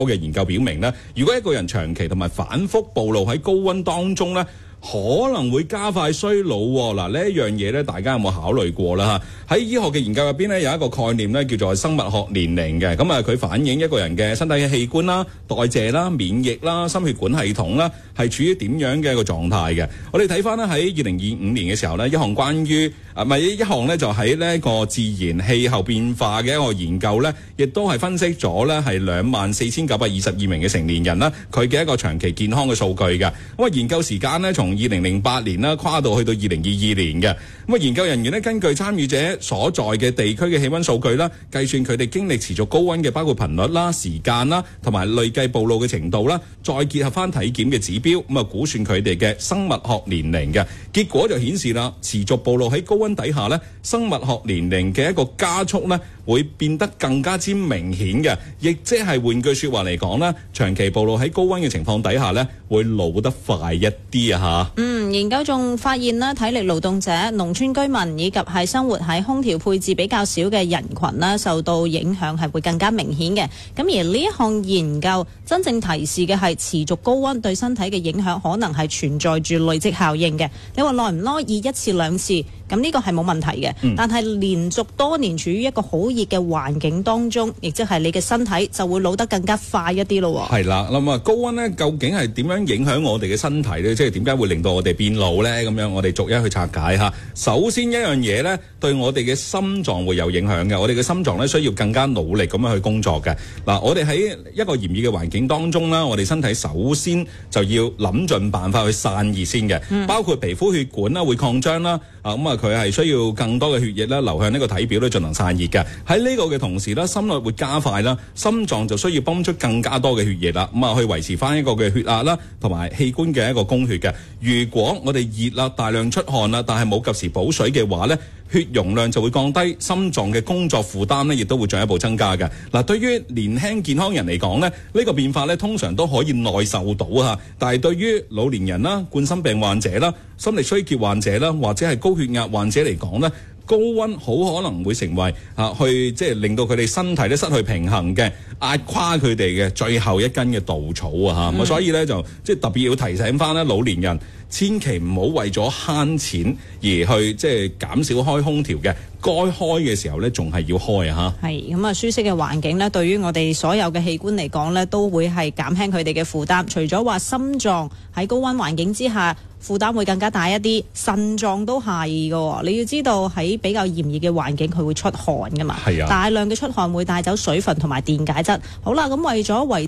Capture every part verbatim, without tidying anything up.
嘅研究表明咧，如果一個人長期同埋反覆暴露喺高溫當中咧，可能會加快衰老喎。嗱，呢一樣嘢咧，大家有冇考慮過啦？嚇，喺醫學嘅研究入邊咧，有一個概念咧，叫做生物學年齡嘅。咁啊，佢反映一個人嘅身體嘅器官啦、代謝啦、免疫啦、心血管系統啦，係處於點樣嘅一個狀態嘅。我哋睇翻咧，喺二零二五年嘅時候咧，一項關於啊，咪一項咧就喺呢一個自然氣候變化嘅一個研究咧，亦都係分析咗咧係兩萬四千九百二十二名嘅成年人啦，佢嘅一個長期健康嘅數據嘅。咁啊，研究時間咧，從二零零八年啦，跨到去到二零二二年嘅。咁啊，研究人員咧根據參與者所在嘅地區嘅氣溫數據啦，計算佢哋經歷持續高溫嘅包括頻率啦、時間啦，同埋累計暴露嘅程度啦，再結合翻體檢嘅指標，咁啊估算佢哋嘅生物學年齡嘅。結果就顯示啦，持續暴露喺高溫底下咧，生物學年齡嘅一個加速咧，會變得更加之明顯嘅，亦即係換句説話嚟講咧，長期暴露喺高溫嘅情況底下咧，會老得快一啲啊嚇。 嗯，研究仲發現咧，體力勞動者、農村居民以及係生活喺空調配置比較少嘅人群啦，受到影響係會更加明顯嘅。咁而呢一項研究真正提示嘅係持續高溫對身體嘅影響，可能係存在住累積效應嘅。你話耐唔耐以一次兩次，咁呢個係冇問題嘅。嗯、但係連續多年處於一個好熱嘅環境當中，亦即係你嘅身體就會老得更加快一啲咯。 係啦，咁啊高溫咧究竟係點樣影響我哋嘅身體咧？即係點解會令到我哋變老咧？咁樣我哋逐一去拆解下。首先一樣嘢咧，對我哋嘅心臟會有影響嘅。我哋嘅心臟咧需要更加努力咁樣去工作嘅。嗱，我哋喺一個炎熱嘅環境當中啦，我哋身體首先就要諗盡辦法去散熱先嘅，嗯、包括皮膚血管啦會擴張啦，啊咁啊佢係需要更多嘅血液啦流向呢個體表咧進行散熱嘅。喺呢個嘅同時咧，心率會加快啦，心臟就需要泵出更加多嘅血液啦，咁啊去維持翻一個嘅血壓啦，同埋器官嘅一個供血嘅。如果我哋熱啦，大量出汗啦，但係冇及時補水嘅話咧，血容量就會降低，心臟嘅工作負擔咧亦都會進一步增加嘅。嗱，對於年輕健康人嚟講咧，呢個變化咧通常都可以耐受到啊，但係對於老年人啦、冠心病患者啦、心力衰竭患者啦，或者係高血壓患者嚟講咧，高溫好可能會成為啊，去即係令到佢哋身體咧失去平衡嘅，壓垮佢哋嘅最後一根嘅稻草啊！嚇、嗯，咁所以咧就即係特別要提醒翻咧老年人，千祈唔好為咗慳錢而去即係減少開空調嘅，該開嘅時候咧仲係要開啊！嚇，係咁啊，舒適嘅環境咧，對於我哋所有嘅器官嚟講咧，都會係減輕佢哋嘅負擔。除咗話心臟喺高溫環境之下負擔會更加大一啲，腎臟都係嘅。你要知道喺比較炎熱嘅環境，佢會出汗噶嘛，係啊，大量嘅出汗會帶走水分同埋電解質。好啦，咁為咗維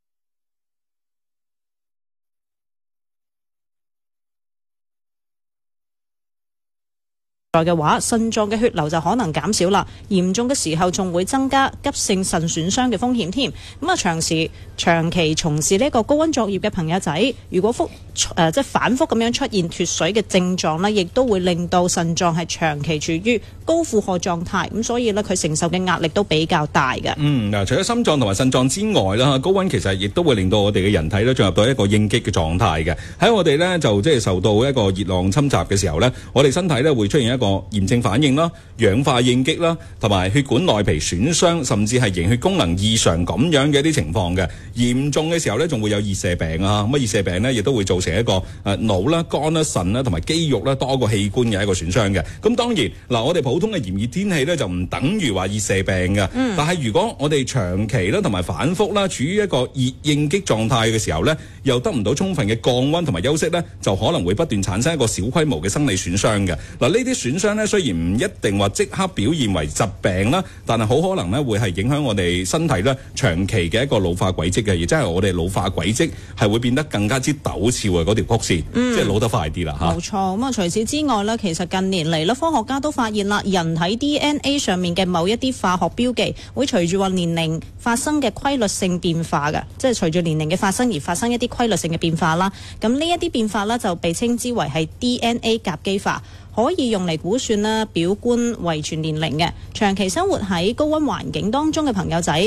在嘅話，腎臟嘅血流就可能減少啦，嚴重嘅時候仲會增加急性腎損傷嘅風險添。咁啊，長時長期從事呢個高溫作業嘅朋友仔，如果復誒、呃、即係反覆咁樣出現脫水嘅症狀呢，亦都會令到腎臟係長期處於高負荷狀態，咁所以呢，佢承受嘅壓力都比較大嘅。嗯，嗱，除咗心臟同埋腎臟之外啦，高溫其實亦都會令到我哋嘅人體咧進入到一個應激嘅狀態嘅。喺我哋呢，就即係受到一個熱浪侵襲嘅時候呢，我哋身體呢會出現一個炎症反應啦、氧化應激啦，同埋血管內皮損傷，甚至係凝血功能異常咁樣嘅一啲情況嘅。嚴重嘅時候咧，仲會有熱射病啊！咁啊，熱射病咧亦都會造成一個誒腦啦、肝啦、腎啦同埋肌肉啦多個器官嘅一個損傷嘅。咁當然嗱，我哋普通嘅炎熱天氣咧就唔等於話熱射病嘅。嗯。但係如果我哋長期啦同埋反覆啦處於一個熱應激狀態嘅時候咧，又得唔到充分嘅降溫同埋休息咧，就可能會不斷產生一個小規模嘅生理損傷嘅。嗱，呢啲損傷咧雖然唔一定話即刻表現為疾病啦，但係好可能咧會係影響我哋身體咧長期嘅一個老化軌跡嘅，亦即係我哋老化軌跡係會變得更加之陡峭嘅嗰條曲線，嗯、即係老得快啲啦嚇。冇錯，咁啊除此之外咧，其實近年嚟咧，科學家都發現啦，人體 D N A 上面嘅某一啲化學標記會隨住話年齡發生嘅規律性變化嘅，即係隨住年齡嘅發生而發生一啲規律性嘅變化啦。咁呢一啲變化咧就被稱之為係 D N A 甲基化。可以用嚟估算啦表觀遺傳年齡嘅。長期生活喺高溫環境當中嘅朋友仔，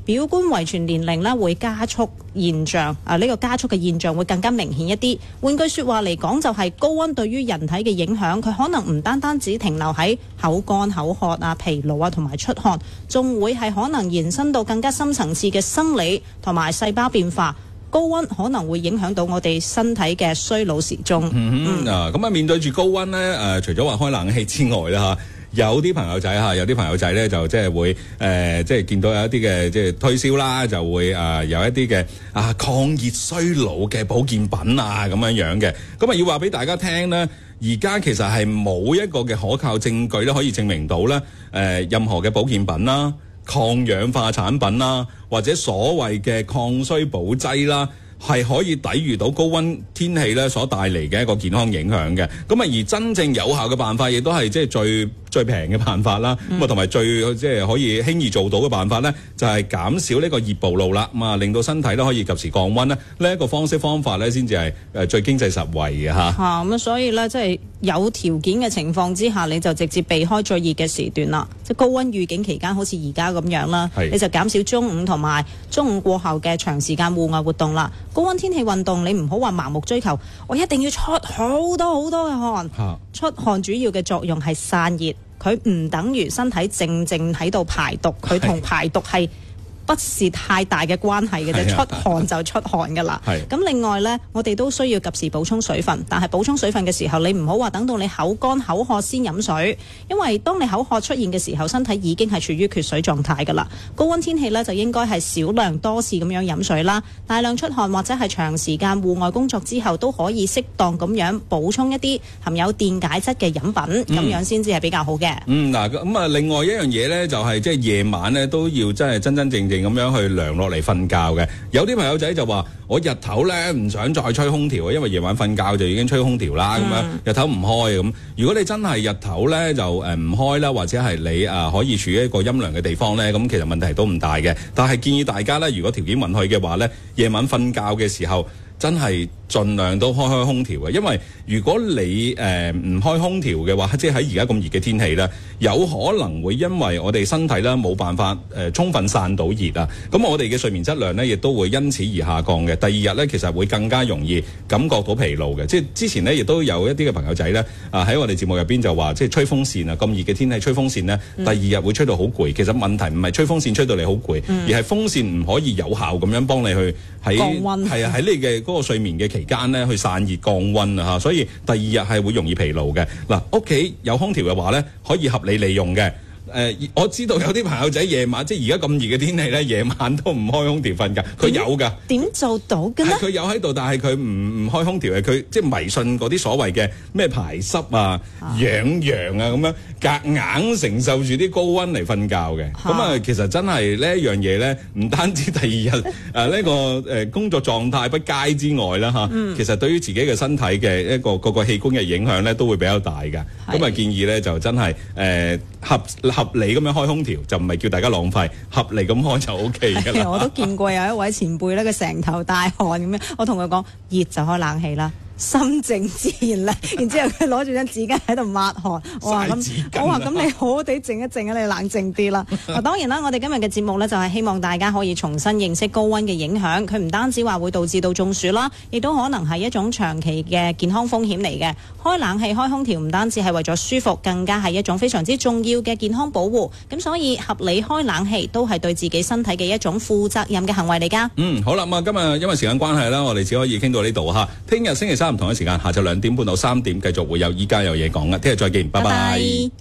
表觀遺傳年齡咧會加速現象啊，呢、這個加速嘅現象會更加明顯一啲。換句説話嚟講，就係高溫對於人體嘅影響，佢可能唔單單只停留喺口乾口渴啊、疲勞啊同埋出汗，仲會係可能延伸到更加深層次嘅生理同埋細胞變化。高溫可能會影響到我哋身體嘅衰老時鐘。 嗯哼，啊，咁啊面對住高溫咧，誒、呃，除咗話開冷氣之外啦嚇。有啲朋友仔嚇，有啲朋友仔咧就即係會誒、呃，即係見到有一啲嘅即係推銷啦，就會誒、呃、有一啲嘅啊抗熱衰老嘅保健品啊咁樣樣嘅。咁啊要話俾大家聽咧，而家其實係冇一個嘅可靠證據咧，可以證明到咧誒、呃、任何嘅保健品啦、抗氧化產品啦，或者所謂嘅抗衰補劑啦，係可以抵禦到高溫天氣咧所帶嚟嘅一個健康影響嘅。咁啊而真正有效嘅辦法，亦都係即係最最平嘅辦法啦。咁啊同埋最即係可以輕易做到嘅辦法咧，就係、是、減少呢個熱暴露啦。咁啊令到身體咧可以及時降溫咧，呢、這、一個方式方法咧先至係誒最經濟實惠嘅嚇。 嚇咁啊，所以咧即係有條件嘅情況之下，你就直接避開最熱嘅時段啦。即係高溫預警期間，好似而家咁樣啦，你就減少中午同埋中午過後嘅長時間戶外活動啦。高溫天氣運動，你唔好話盲目追求，我一定要出好多好多嘅汗。 啊、 出汗主要嘅作用係散熱，佢唔等於身體靜靜喺度排毒，佢同排毒係不是太大嘅關係嘅啫，出汗就出汗噶啦。咁另外呢，我哋都需要及時補充水分，但係補充水分嘅時候，你唔好話等到你口乾口渴先飲水，因為當你口渴出現嘅時候，身體已經係處於缺水狀態噶啦。高溫天氣呢，就應該係少量多次咁樣飲水啦，大量出汗或者係長時間戶外工作之後都可以適當咁樣補充一啲含有電解質嘅飲品，咁、嗯、樣先至係比較好嘅。 嗯，嗱咁啊，另外一樣嘢呢，就係即係夜晚呢都要真係真真正正咁樣去涼落嚟瞓覺嘅。有啲朋友仔就話我日頭咧唔想再吹空調，因為夜晚瞓覺就已經吹空調啦，咁、嗯、樣日頭唔開咁。如果你真係日頭咧就誒唔開啦，或者係你啊可以處於一個陰涼嘅地方咧，咁其實問題都唔大嘅。但係建議大家咧，如果條件允許嘅話咧，夜晚瞓覺嘅時候真係盡量都開開空調嘅，因為如果你誒唔、呃、開空調嘅話，即係喺而家咁熱嘅天氣咧，有可能會因為我哋身體咧冇辦法誒、呃、充分散到熱啊，咁我哋嘅睡眠質量咧亦都會因此而下降嘅。第二日咧其實會更加容易感覺到疲勞嘅。即係之前咧亦都有一啲嘅朋友仔咧啊喺我哋節目入邊就話，即係吹風扇啊，咁熱嘅天氣吹風扇咧，嗯、第二日會吹到好攰。其實問題唔係吹風扇吹到你好攰，嗯、而係風扇唔可以有效咁樣幫你去喺降溫，係啊喺你嘅嗰個睡眠嘅期間咧去散熱降溫啊嚇，所以第二日係會容易疲勞嘅。嗱，屋企有空調嘅話咧，可以合理利用嘅。誒、呃，我知道有啲朋友仔夜晚，即係而家咁熱嘅天氣咧，夜晚都唔開空調瞓覺。佢有㗎， 點做到嘅咧？ 佢有喺度，但係佢唔唔開空調嘅。佢即係迷信嗰啲所謂嘅咩排濕啊、養陽啊咁樣，夾硬承受住啲高溫嚟瞓覺嘅。咁啊、呃，其實真係呢一樣嘢咧，唔單止第二日誒呢個誒、呃、工作狀態不佳之外啦嚇，啊嗯、其實對於自己嘅身體嘅一個各個器官嘅影響咧，都會比較大㗎。咁啊，建議咧就真係誒、呃、合。合理咁樣開空調，就唔係叫大家浪費，合理咁開就 O K 㗎啦。 我都見過有一位前輩咧，佢成頭大汗咁樣，我同佢講熱就開冷氣啦。心靜自然咧，然之後佢攞住張紙巾喺度抹汗。我話咁，我話咁你好好地靜一靜啊，你冷靜啲啦。啊，當然啦，我哋今日嘅節目呢，就係希望大家可以重新認識高溫嘅影響。佢唔單止話會導致到中暑啦，亦都可能係一種長期嘅健康風險嚟嘅。開冷氣、開空調唔單止係為咗舒服，更加係一種非常之重要嘅健康保護。咁所以合理開冷氣都係對自己身體嘅一種負責任嘅行為嚟㗎。 嗯，好啦，咁啊，今日因為時間關係啦，我哋只可以傾到呢度嚇。聽日星期三唔同嘅時間，下晝兩點半到三點繼續會有依家有嘢講嘅，聽日再見，拜拜。拜拜。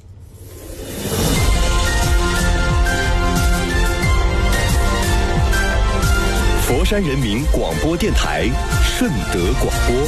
佛山人民廣播電台順德廣播。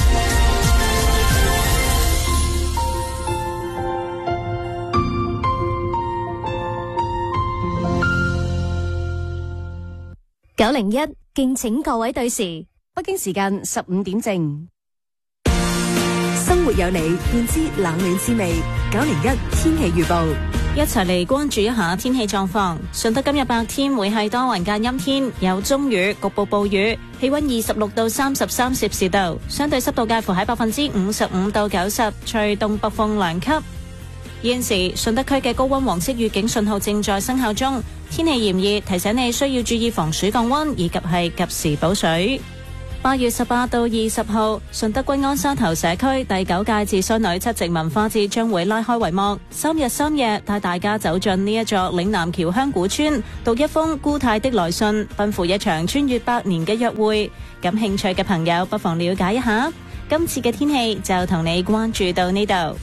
九零一，敬請各位對時，北京時間十五點正。 生活有你，便知冷暖滋味。九零一天氣預報， 一齊嚟關注一下天氣狀況。順德今日白天會係多雲間陰天，有中雨，局部暴雨，氣溫二十六到三十三攝氏度，相對濕度介乎喺百分之五十五到九十，吹東北風兩級。現時順德區嘅高溫黃色預警信號正在生效中， 天氣炎熱，提醒你需要注意防暑降溫，以及係及時補水。八月十八到二十號，順德歸安沙頭社區第九屆至衰女七夕文化節將會拉開帷幕，三日三夜帶大家走進呢一座嶺南橋鄉古村，讀一封姑太的來信，奔赴一場穿越百年嘅約會。感興趣嘅朋友不妨了解一下。今次嘅天氣就同你關注到呢度。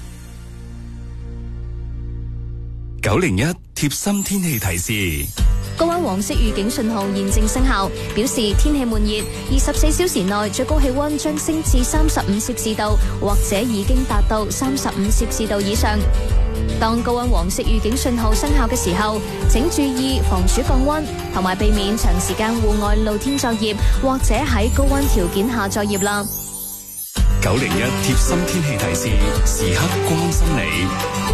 九零一貼心天氣提示。 高溫黃色預警信號現正生效，表示天氣悶熱，二十四小時內最高氣溫將升至三十五攝氏度，或者已經達到三十五攝氏度以上。當高溫黃色預警信號生效嘅時候，請注意防暑降溫，同埋避免長時間戶外露天作業，或者喺高溫條件下作業啦。 九零一貼心天氣提示，時刻關心你。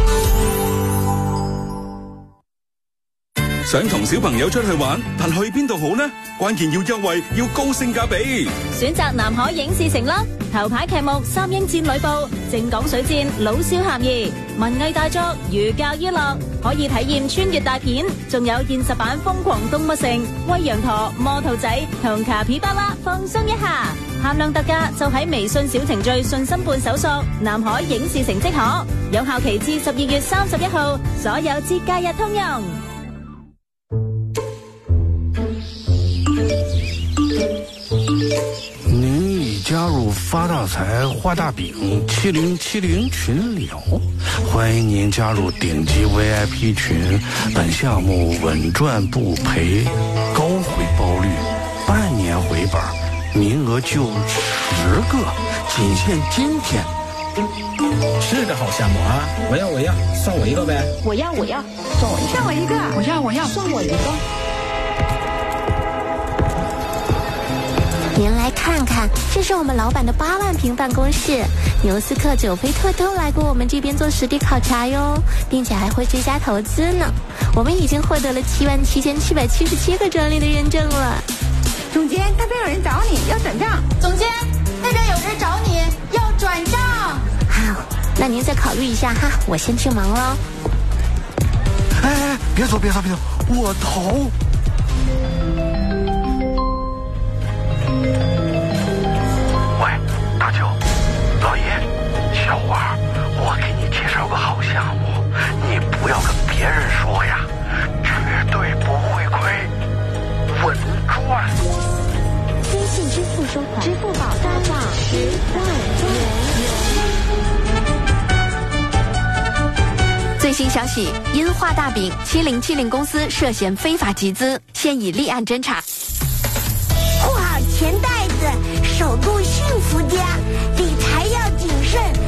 想同小朋友出去玩，但去邊度好呢？關鍵要優惠，要高性價比。 選擇南海影視城啦！頭牌劇目《三英戰呂布》，正港水戰，老少咸宜，文藝大作，寓教於樂，可以體驗穿越大片，仲有現實版《瘋狂動物城》，喂羊駝、摩兔仔同卡皮巴拉，放鬆一下。限量特價就喺微信小程序信心伴搜索南海影視城即可，有效期至十二月三十一號，所有節假日通用。 您已加入发大财画大饼七零七零群聊，欢迎您加入顶级 V I P 群。本项目稳赚不赔，高回报率，半年回本，名额就十个，仅限今天。 是个好项目啊！我要我要，算我一个呗！ 我要我要，算我一个！算我一个！ 我要我要， 算我一个！ 您来看看，这是我们老板的八万平办公室。牛斯克、久菲特都来过我们这边做实地考察哟，并且还会追加投资呢。我们已经获得了七万七千七百七十七个专利的认证了。 总监，那边有人找你，要转账。 总监，那边有人找你，要转账。 好，那您再考虑一下哈，我先去忙了。 哎哎，别走别走别走，我头。喂，大舅，老爷，小娃，我给你介绍个好项目，你不要跟别人说呀，绝对不会亏，稳赚。 微信支付收款，支付宝刷网十万元。 最新消息，因画大饼七零七零公司涉嫌非法集资，现已立案侦查。 护好钱袋子，守住幸福家。第